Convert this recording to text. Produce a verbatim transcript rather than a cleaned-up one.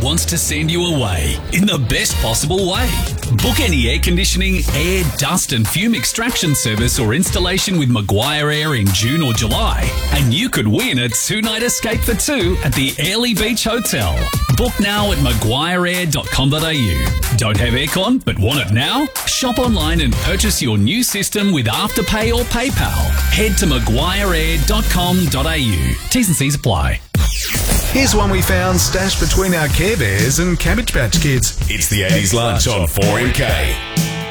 wants to send you away in the best possible way. Book any air conditioning, air, dust and fume extraction service or installation with Maguire Air in June or July, and you could win a two-night escape for two at the Airlie Beach Hotel. Book now at maguire air dot com dot a u. Don't have aircon but want it now? Shop online and purchase your new system with Afterpay or PayPal. Head to maguire air dot com dot a u. T's and C's apply. Here's one we found stashed between our Care Bears and Cabbage Patch Kids. It's the eighties lunch on four M K.